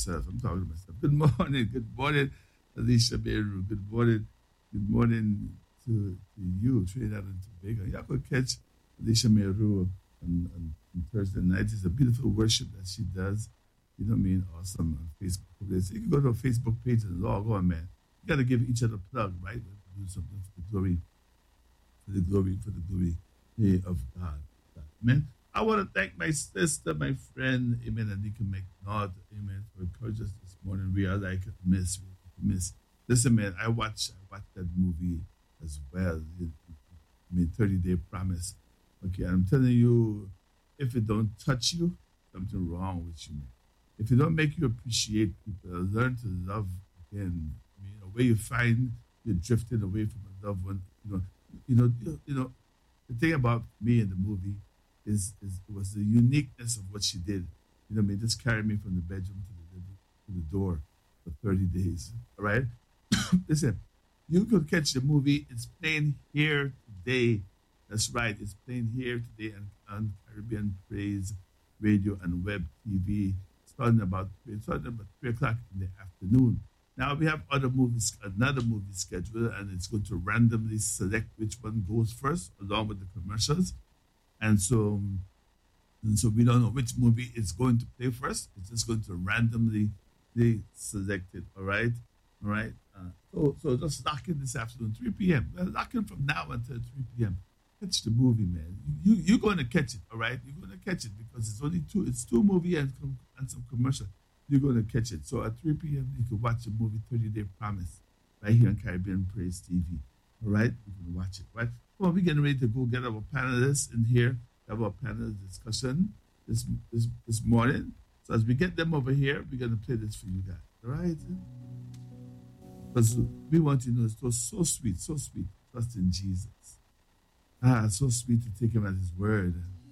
myself. I'm talking to myself. Good morning, Alicia Beirut. Good morning to you, Trinidad and Tobago. Y'all could catch Alicia Meru on Thursday night. It's a beautiful worship that she does. You know what I mean? Awesome on Facebook. You can go to a Facebook page and log on, man. You got to give each other a plug, right? Do something for the glory of God. Amen. I want to thank my sister, my friend, amen, Anika McNaught, amen, for encouraging us this morning. We are like miss. Listen, man, I watched that movie as well. I mean, 30-Day Promise. Okay, I'm telling you, if it don't touch you, something wrong with you, man. If it don't make you appreciate people, learn to love again. I mean, where you find you're drifting away from a loved one, the thing about me in the movie was the uniqueness of what she did. You know what I mean? Just carry me from the bedroom to the door for 30 days. All right? Listen, you could catch the movie. It's playing here today. That's right. It's playing here today on Caribbean Praise Radio and Web TV. Starting about 3 o'clock in the afternoon. Now we have another movie schedule, and it's going to randomly select which one goes first, along with the commercials. And so we don't know which movie is going to play first. It's just going to randomly select it. All right. So just lock in this afternoon, 3 p.m. Lock in from now until 3 p.m. Catch the movie, man. You're going to catch it. All right. You're going to catch it because it's only two. It's two movie and some commercial. You're going to catch it. So at 3 p.m., you can watch the movie 30-Day Promise right here on Caribbean Praise TV. All right? You can watch it, right? Well, we're getting ready to go get our panelists in here, have our panel discussion this morning. So as we get them over here, we're going to play this for you guys. All right? Because we want you to know it's so sweet. Trust in Jesus. So sweet to take him at his word.